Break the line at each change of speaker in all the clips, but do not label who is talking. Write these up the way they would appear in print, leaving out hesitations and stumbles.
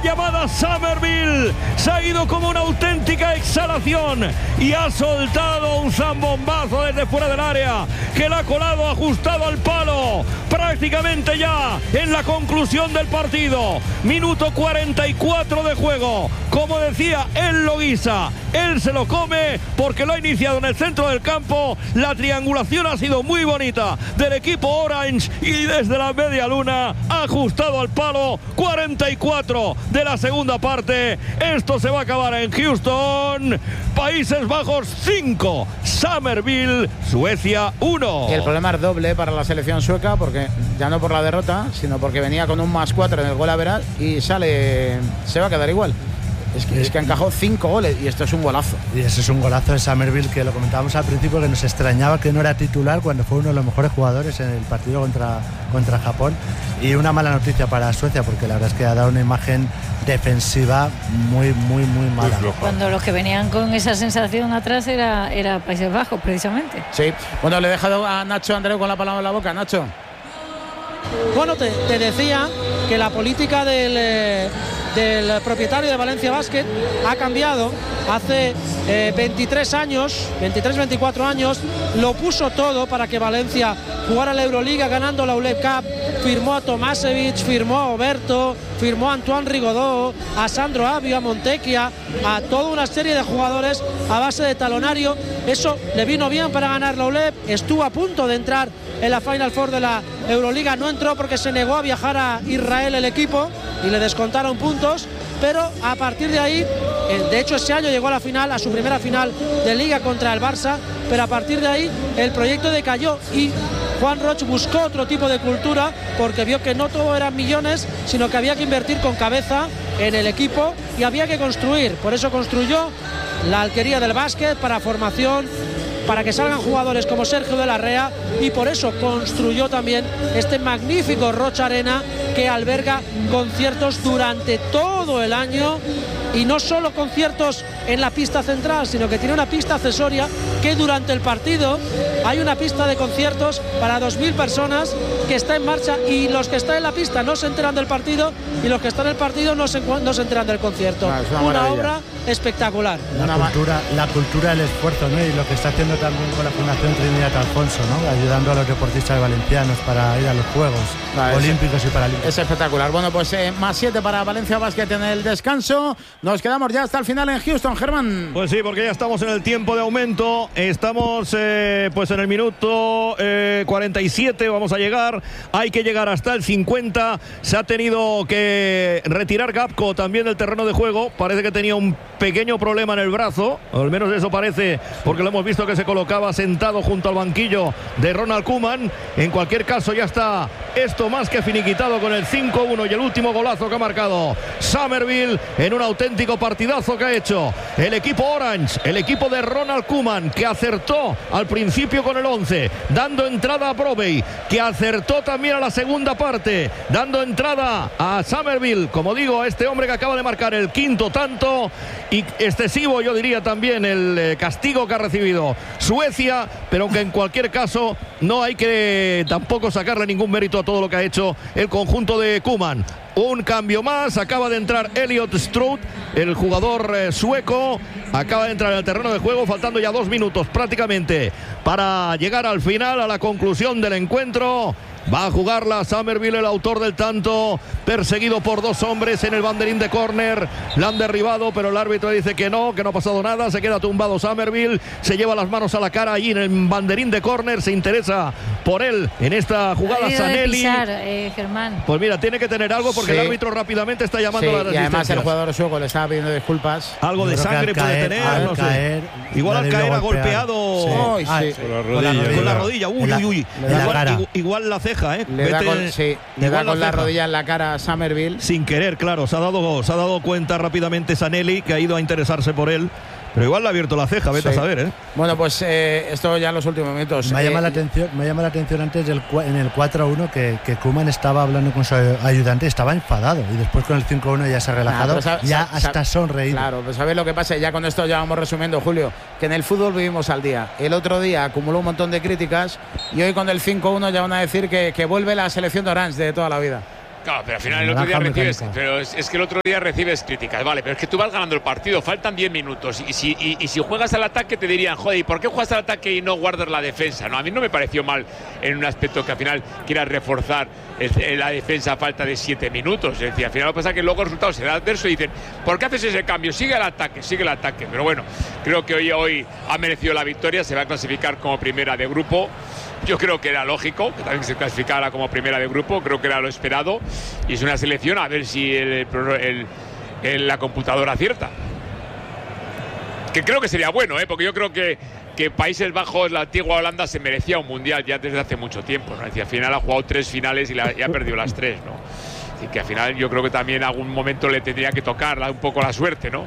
llamada Summerville se ha ido como una auténtica exhalación y ha soltado un zambombazo desde fuera del área que la ha colado ajustado al palo prácticamente ya en la conclusión del partido. Minuto 44 de juego. Como decía, él lo guisa, él se lo come porque lo ha iniciado en el centro del campo. La triangulación ha sido muy bonita del equipo Orange y desde la media luna ha ajustado al palo. 44 de la segunda parte. Esto se va a acabar en Houston. Países Bajos 5, Summerville, Suecia 1.
Y el problema es doble para la selección sueca, porque ya no por la derrota, sino porque venía con un +4 en el gol average y se va a quedar igual. Es que ha encajado 5 goles y esto es un golazo.
Y ese es un golazo de Summerville, que lo comentábamos al principio, que nos extrañaba que no era titular cuando fue uno de los mejores jugadores en el partido contra Japón. Y una mala noticia para Suecia, porque la verdad es que ha dado una imagen defensiva muy mala.
Cuando los que venían con esa sensación atrás era Países Bajos, precisamente.
Sí. Bueno, le he dejado a Nacho Andreu con la palabra en la boca. Nacho.
Bueno, te decía que la política del propietario de Valencia Basket ha cambiado. Hace 24 años lo puso todo para que Valencia jugara la Euroliga, ganando la ULEB Cup. Firmó a Tomasevic, firmó a Oberto, firmó a Antoine Rigaudot, a Sandro Avio, a Montecchia, a toda una serie de jugadores a base de talonario. Eso le vino bien para ganar la ULEB. Estuvo a punto de entrar en la Final Four de la Euroliga, no entró porque se negó a viajar a Israel el equipo y le descontaron puntos, pero a partir de ahí, de hecho ese año llegó a la final, a su primera final de Liga contra el Barça, pero a partir de ahí el proyecto decayó y Juan Roch buscó otro tipo de cultura porque vio que no todo eran millones, sino que había que invertir con cabeza en el equipo y había que construir. Por eso construyó la Alquería del Básquet para formación, para que salgan jugadores como Sergio de la Rea, y por eso construyó también este magnífico Roch Arena, que alberga conciertos durante todo el año, y no solo conciertos en la pista central, sino que tiene una pista accesoria que durante el partido hay una pista de conciertos para 2.000 personas que está en marcha, y los que están en la pista no se enteran del partido y los que están en el partido no se enteran del concierto. Una obra espectacular.
La cultura del esfuerzo, ¿no? Y lo que está haciendo también con la Fundación Trinidad Alfonso, ¿no? Ayudando a los deportistas valencianos para ir a los Juegos Olímpicos y Paralímpicos.
Es espectacular. Bueno, pues +7 para Valencia Basket en el descanso. Nos quedamos ya hasta el final en Houston, Germán.
Pues sí, porque ya estamos en el tiempo de aumento. Estamos pues en el minuto 47 vamos a llegar. Hay que llegar hasta el 50. Se ha tenido que retirar Gapco también del terreno de juego. Parece que tenía un pequeño problema en el brazo, o al menos eso parece, porque lo hemos visto que se colocaba sentado junto al banquillo de Ronald Koeman. En cualquier caso, ya está esto más que finiquitado con el 5-1 y el último golazo que ha marcado Summerville en un auténtico partidazo que ha hecho el equipo Orange, el equipo de Ronald Koeman, que acertó al principio con el 11, dando entrada a Brovey, que acertó también a la segunda parte, dando entrada a Summerville, como digo, a este hombre que acaba de marcar el quinto tanto, y excesivo, yo diría también, el castigo que ha recibido Suecia, pero que en cualquier caso no hay que tampoco sacarle ningún mérito a todo lo que ha hecho el conjunto de Koeman. Un cambio más, acaba de entrar Elliot Stroud, el jugador sueco, acaba de entrar en el terreno de juego, faltando ya 2 minutos prácticamente para llegar al final, a la conclusión del encuentro. Va a jugarla Summerville, el autor del tanto, perseguido por 2 hombres en el banderín de córner. La han derribado, pero el árbitro dice que no ha pasado nada. Se queda tumbado Summerville, se lleva las manos a la cara allí en el banderín de córner. Se interesa por él en esta jugada Sanelli.
Germán.
Pues mira, tiene que tener algo porque el árbitro rápidamente está llamando a la resistencia.
Y además el jugador sueco le estaba pidiendo disculpas.
Algo de sangre puede tener, no sé. Igual al caer ha golpeado con la rodilla. Igual la ceja.
Le da con la rodilla en la cara a Summerville.
Sin querer, claro. Se ha dado cuenta rápidamente Sanelli, que ha ido a interesarse por él. Pero igual le ha abierto la ceja, vete a saber,
Bueno, pues esto ya en los últimos minutos.
Me llama la atención antes en el 4-1 que Koeman estaba hablando con su ayudante, estaba enfadado, y después con el 5-1 ya se ha relajado, hasta sonreído.
Claro, pues ¿sabes lo que pasa? Ya con esto ya vamos resumiendo, Julio, que en el fútbol vivimos al día. El otro día acumuló un montón de críticas y hoy con el 5-1 ya van a decir que vuelve la selección de Orange de toda la vida.
Claro, pero al final el otro día recibes, pero es que el otro día recibes críticas, vale, pero es que tú vas ganando el partido, faltan 10 minutos y si juegas al ataque te dirían, joder, ¿y por qué juegas al ataque y no guardas la defensa? No, a mí no me pareció mal en un aspecto que al final quieras reforzar la defensa a falta de 7 minutos, es decir, al final lo que pasa es que luego el resultado será adverso y dicen, ¿por qué haces ese cambio? Sigue el ataque, pero bueno, creo que hoy ha merecido la victoria, se va a clasificar como primera de grupo. Yo creo que era lógico que también se clasificara como primera de grupo, creo que era lo esperado y es una selección a ver si la computadora acierta. Que creo que sería bueno, porque yo creo que Países Bajos, la antigua Holanda, se merecía un mundial ya desde hace mucho tiempo, ¿no? Es decir, al final ha jugado 3 finales y ha perdido las 3, ¿no? Y que al final yo creo que también en algún momento le tendría que tocar un poco la suerte, ¿no?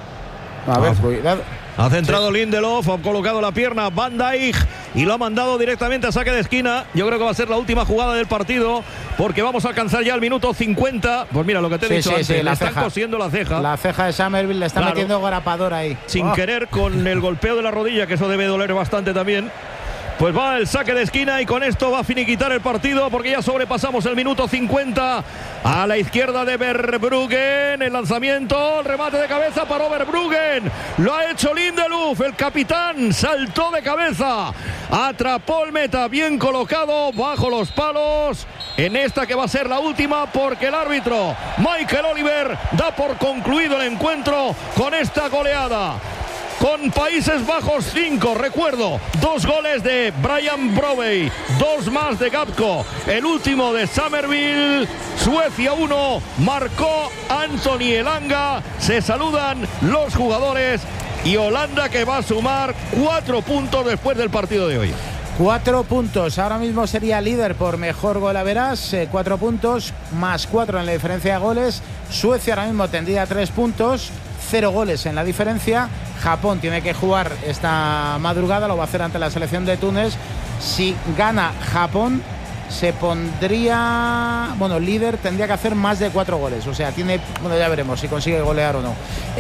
A ver, cuidado.
Ha centrado Lindelof, ha colocado la pierna Van Dijk y lo ha mandado directamente a saque de esquina. Yo creo que va a ser la última jugada del partido porque vamos a alcanzar ya el minuto 50. Pues mira lo que te he dicho antes, le están cosiendo la ceja.
La ceja de Summerville le está metiendo grapador ahí.
Sin querer, con el golpeo de la rodilla, que eso debe doler bastante también. Pues va el saque de esquina y con esto va a finiquitar el partido porque ya sobrepasamos el minuto 50. A la izquierda de Verbruggen, el lanzamiento, el remate de cabeza para Verbruggen. Lo ha hecho Lindelof, el capitán, saltó de cabeza. Atrapó el meta, bien colocado, bajo los palos. En esta que va a ser la última porque el árbitro, Michael Oliver, da por concluido el encuentro con esta goleada. Con Países Bajos 5, recuerdo, 2 goles de Brian Brobey, 2 más de Gapko, el último de Summerville. Suecia 1, marcó Anthony Elanga. Se saludan los jugadores y Holanda que va a sumar 4 puntos después del partido de hoy.
4 puntos, ahora mismo sería líder por mejor gol a verás, 4 puntos más 4 en la diferencia de goles. Suecia ahora mismo tendría 3 puntos, 0 goles en la diferencia. Japón tiene que jugar esta madrugada, lo va a hacer ante la selección de Túnez. Si gana Japón, se pondría, líder, tendría que hacer más de 4 goles. O sea, ya veremos si consigue golear o no.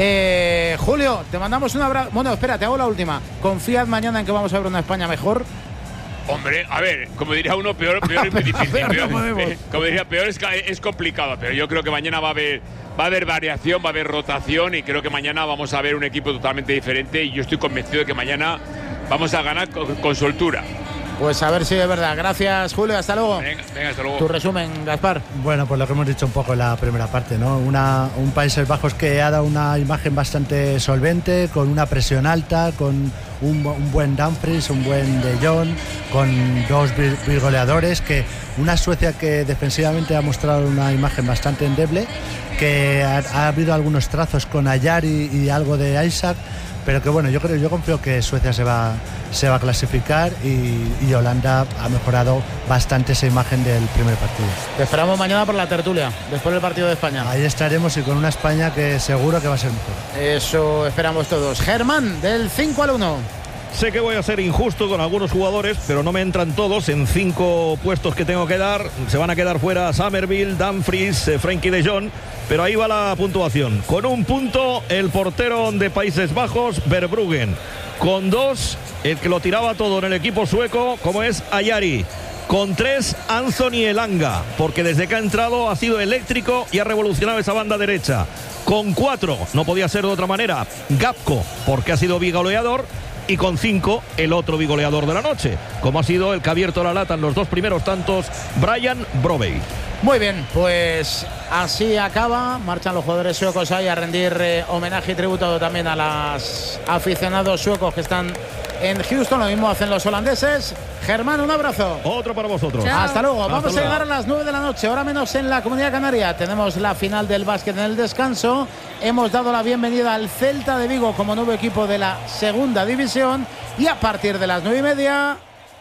Julio, te mandamos un abrazo. Bueno, espera, te hago la última. ¿Confías mañana en que vamos a ver una España mejor?
Hombre, a ver, como diría uno, peor es muy difícil. Como diría, peor es complicado, pero yo creo que mañana va a haber variación, va a haber rotación y creo que mañana vamos a ver un equipo totalmente diferente y yo estoy convencido de que mañana vamos a ganar con soltura.
Pues a ver si es verdad. Gracias, Julio. Hasta luego.
Venga, hasta luego.
Tu resumen, Gaspar.
Bueno, pues lo que hemos dicho un poco en la primera parte, ¿no? Un Países Bajos que ha dado una imagen bastante solvente, con una presión alta, con un buen Dumfries, un buen De Jong, con 2 bigoleadores, que una Suecia que defensivamente ha mostrado una imagen bastante endeble, que ha habido algunos trazos con Ayari y algo de Isaac, pero que bueno, yo confío que Suecia se va a clasificar y Holanda ha mejorado bastante esa imagen del primer partido.
Te esperamos mañana por la tertulia, después del partido de España.
Ahí estaremos y con una España que seguro que va a ser mejor.
Eso esperamos todos. Germán, del 5 al 1.
Sé que voy a ser injusto con algunos jugadores, pero no me entran todos en 5 puestos que tengo que dar. Se van a quedar fuera Summerville, Dumfries, Frenkie de Jong, pero ahí va la puntuación. Con 1 punto el portero de Países Bajos, Verbruggen. Con 2 el que lo tiraba todo en el equipo sueco, como es Ayari. Con 3 Anthony Elanga, porque desde que ha entrado ha sido eléctrico y ha revolucionado esa banda derecha. Con 4, no podía ser de otra manera, Gapko, porque ha sido bigoleador. Y con 5, el otro bigoleador de la noche, como ha sido el que ha abierto la lata en los 2 primeros tantos, Brian Brobey.
Muy bien, pues así acaba. Marchan los jugadores suecos ahí a rendir homenaje y tributo también a los aficionados suecos que están en Houston. Lo mismo hacen los holandeses. Germán, un abrazo.
Otro para vosotros.
Chao.
Hasta luego.
Hasta
Vamos
luego.
a llegar a las 9 de la noche, ahora menos en la Comunidad Canaria. Tenemos la final del básquet en el descanso. Hemos dado la bienvenida al Celta de Vigo como nuevo equipo de la segunda división. Y a partir de las 9:30,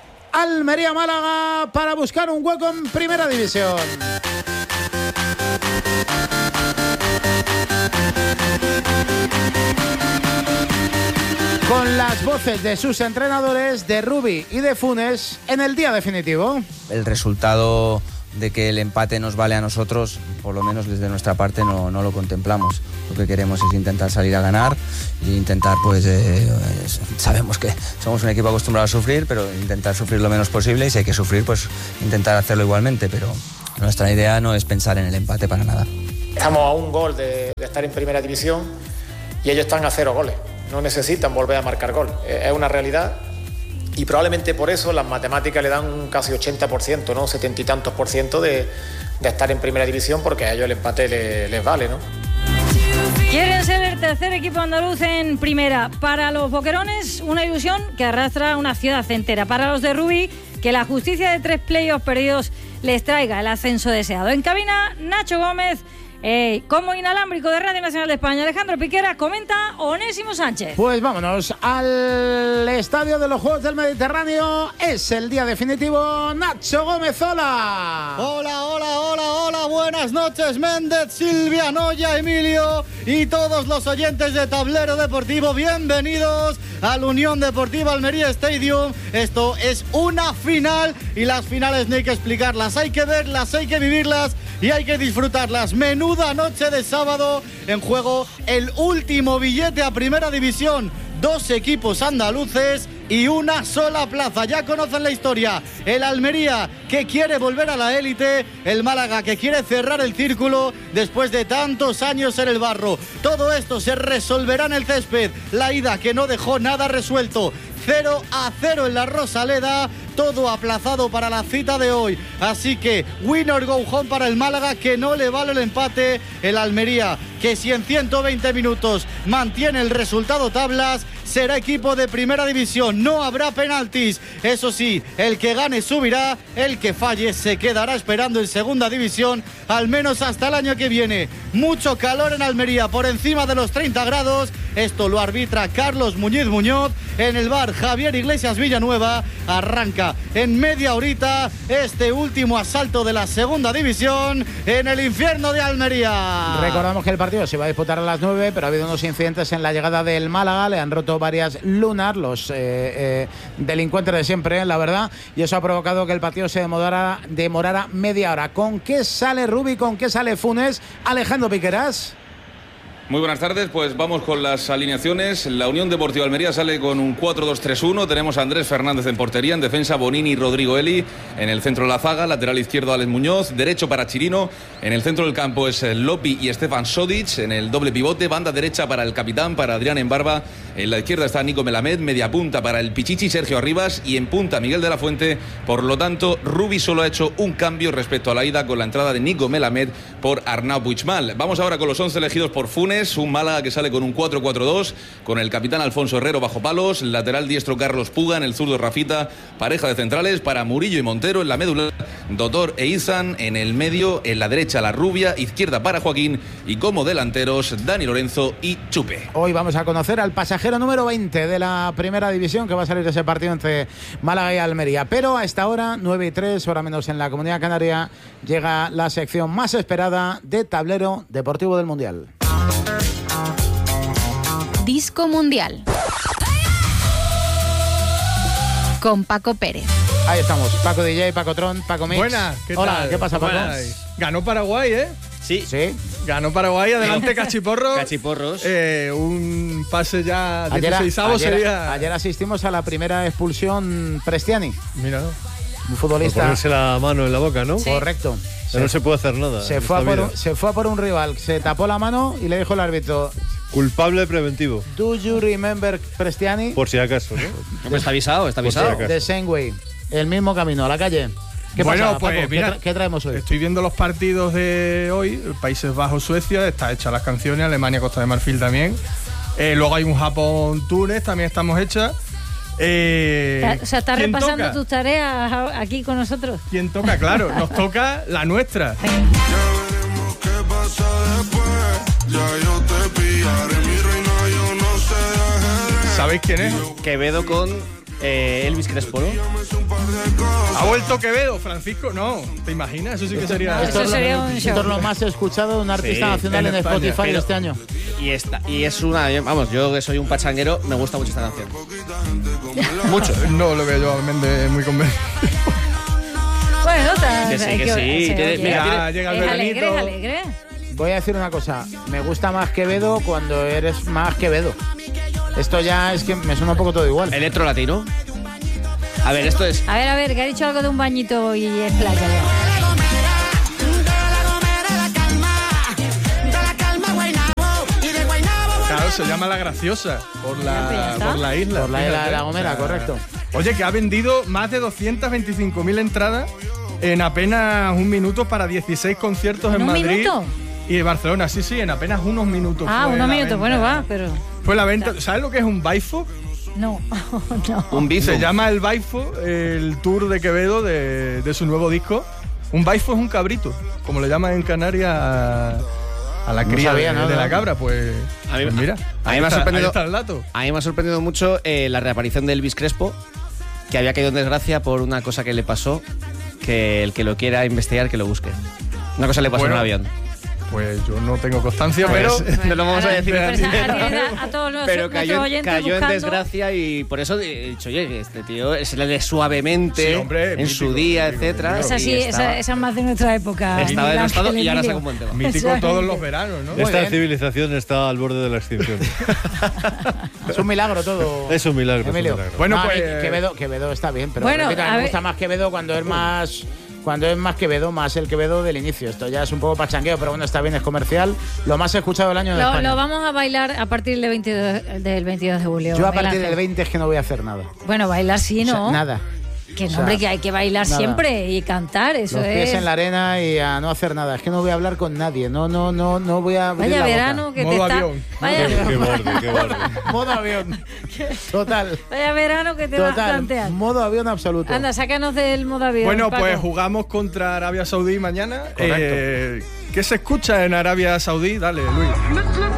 Almería-Málaga para buscar un hueco en primera división. Con las voces de sus entrenadores, de Rubi y de Funes, en el día definitivo.
El resultado de que el empate nos vale a nosotros, por lo menos desde nuestra parte no lo contemplamos. Lo que queremos es intentar salir a ganar e intentar, sabemos que somos un equipo acostumbrado a sufrir, pero intentar sufrir lo menos posible, y si hay que sufrir, pues intentar hacerlo igualmente, pero Nuestra idea no es pensar en el empate para nada.
Estamos a un gol de estar en primera división y ellos están a 0 goles. No necesitan volver a marcar gol. Es una realidad y probablemente por eso las matemáticas le dan un casi 80%, ¿no? 70 y tantos % de estar en primera división, porque a ellos el empate les vale, ¿no?
Quieren ser el tercer equipo andaluz en primera. Para los boquerones, una ilusión que arrastra una ciudad entera. Para los de Rubí, que la justicia de 3 playoffs perdidos les traiga el ascenso deseado. En cabina, Nacho Gómez. Como inalámbrico de Radio Nacional de España, Alejandro Piquera, comenta Onésimo Sánchez.
Pues vámonos al estadio de los Juegos del Mediterráneo. Es el día definitivo. Nacho Gómez, hola.
Hola, buenas noches, Méndez, Silvia, Noya, Emilio y todos los oyentes de Tablero Deportivo. Bienvenidos al Unión Deportiva Almería Stadium. Esto es una final y las finales no hay que explicarlas, hay que verlas, hay que vivirlas y hay que disfrutarlas. Menuda noche de sábado, en juego el último billete a primera división. 2 equipos andaluces y una sola plaza. Ya conocen la historia. El Almería, que quiere volver a la élite. El Málaga, que quiere cerrar el círculo después de tantos años en el barro. Todo esto se resolverá en el césped. La ida, que no dejó nada resuelto. 0-0 en la Rosaleda, todo aplazado para la cita de hoy. Así que win or go home para el Málaga, que no le vale el empate. El Almería, que si en 120 minutos mantiene el resultado tablas, será equipo de primera división. No habrá penaltis. Eso sí, el que gane subirá, el que falle se quedará esperando en segunda división, al menos hasta el año que viene. Mucho calor en Almería, por encima de los 30 grados. Esto lo arbitra Carlos Muñiz Muñoz. En el bar Javier Iglesias Villanueva. Arranca en media horita este último asalto de la segunda división en el infierno de Almería.
Recordamos que el partido se va a disputar a las 9, pero ha habido unos incidentes en la llegada del Málaga. Le han roto varias lunas, los delincuentes de siempre, la verdad, y eso ha provocado que el partido se demorara media hora. ¿Con qué sale Rubí? ¿Con qué sale Funes? Alejandro Piqueras.
Muy buenas tardes, pues vamos con las alineaciones. La Unión Deportiva Almería sale con un 4-2-3-1. Tenemos a Andrés Fernández en portería, en defensa Bonini y Rodrigo Eli, en el centro de la zaga, lateral izquierdo Alex Muñoz, derecho para Chirino, en el centro del campo es Lopi y Stefan Sodic, en el doble pivote, banda derecha para el capitán, para Adrián Embarba, en la izquierda está Nico Melamed, media punta para el Pichichi Sergio Arribas y en punta Miguel de la Fuente. Por lo tanto, Rubí solo ha hecho un cambio respecto a la ida, con la entrada de Nico Melamed por Arnau Puigmal. Vamos ahora con los 11 elegidos por Funes. Un Málaga que sale con un 4-4-2, con el capitán Alfonso Herrero bajo palos, lateral diestro Carlos Puga, en el zurdo Rafita, pareja de centrales para Murillo y Montero, en la médula Dotor e Izan, en el medio, en la derecha La Rubia, izquierda para Joaquín y como delanteros Dani Lorenzo y Chupe.
Hoy vamos a conocer al pasajero número 20 de la primera división, que va a salir de ese partido entre Málaga y Almería. Pero a esta hora, 9:03, hora menos en la Comunidad Canaria, llega la sección más esperada de Tablero Deportivo del Mundial.
Disco Mundial con Paco Pérez.
Ahí estamos, Paco DJ, Paco Tron, Paco Mix.
Buenas, ¿qué
Hola,
tal?
¿qué pasa, Paco?
Ganó Paraguay, ¿eh?
Sí.
Ganó Paraguay, adelante Cachiporros.
Cachiporros.
Un pase ya 16avo sería...
Ayer asistimos a la primera expulsión Prestiani.
Mira,
un futbolista.
Ponerse la mano en la boca, ¿no?
Sí. Correcto.
No se puede hacer nada.
Se fue a por un rival, se tapó la mano y le dijo el árbitro:
culpable preventivo.
Do you remember Prestiani?
Por si acaso, ¿no?
Pues está avisado, está avisado.
The same way. El mismo camino, a la calle. ¿Qué pasa,
pues
Paco?
mira,
¿Qué traemos hoy?
Estoy viendo los partidos de hoy. Países Bajos, Suecia, está hecha las canciones. Alemania, Costa de Marfil también. Luego hay un Japón-Túnez, también estamos hechas.
O sea, estás repasando tus tareas aquí con nosotros.
¿Quién toca? Claro, nos toca la nuestra. ¿Sabéis quién es?
Quevedo con Elvis Crespo, ¿no?
¿Ha vuelto Quevedo? ¿Francisco? No, ¿te imaginas? Eso sí que sería...
Esto sería un show. Esto es lo más escuchado de un artista nacional en Spotify pero, este año.
Y es una... Vamos, yo que soy un pachanguero, me gusta mucho esta canción.
Mucho. No lo veo yo a Méndez muy convencido.
Bueno,
que sí.
Mira, llega el veranito.
Es alegre.
Voy a decir una cosa. Me gusta más Quevedo cuando eres más Quevedo. Esto ya es que me suena un poco todo igual.
Electro latino. A ver, esto es...
A ver, que ha dicho algo de un bañito y es playa.
se llama La Graciosa, por la isla.
Por la isla de La Gomera, correcto.
Oye, que ha vendido más de 225.000 entradas en apenas un minuto para 16 conciertos en Madrid.
¿Minuto?
Y en Barcelona, sí, en apenas unos minutos.
Unos minutos, bueno, va, pero...
Fue la venta. ¿Sabes lo que es un baifo?
No.
Un bifo. Se llama el baifo, el tour de Quevedo de su nuevo disco. Un baifo es un cabrito, como le llaman en Canarias a la cría de la cabra. Pues mira,
a mí me ha sorprendido,
ahí está el dato.
A mí me ha sorprendido mucho la reaparición de Elvis Crespo, que había caído en desgracia por una cosa que le pasó, que el que lo quiera investigar, que lo busque. Una cosa le pasó en un avión.
Pues yo no tengo constancia, pero
no lo vamos a decir
a todos
pero
nuestros oyentes
cayó
buscando.
en desgracia y por eso he dicho, oye, este tío es el de Suavemente,
sí, hombre,
en
mítico,
su día,
mítico,
etcétera.
Esa es más de nuestra época.
Estaba denostado y ahora saca un buen tema.
Mítico todos los veranos, ¿no?
Esta civilización está al borde de la extinción.
Es un milagro todo.
Es un milagro.
Emilio.
Es un milagro.
Bueno,
pues Quevedo está bien, pero
bueno,
me gusta más Quevedo cuando es más Quevedo, más el Quevedo del inicio. Esto ya es un poco pachangueo, pero bueno, está bien, es comercial. Lo más escuchado del año en España.
Lo vamos a bailar a partir del 22 de julio.
Yo a partir del 20 es que no voy a hacer nada.
Bueno, bailar sí, ¿no?
O sea, nada.
Que no, hombre, que hay que bailar siempre y cantar, eso
Los pies
es.
en la arena y a no hacer nada. Es que no voy a hablar con nadie. No voy a abrir
Vaya
la
verano
boca.
que
Modo
te está.
avión.
Vaya,
Qué borde.
Modo avión. Total.
vaya verano que te vas a plantear.
Modo avión absoluto.
Anda, sácanos del modo avión.
Bueno,
Paco.
pues jugamos contra Arabia Saudí mañana.
Correcto.
¿Qué se escucha en Arabia Saudí? Dale, Luis.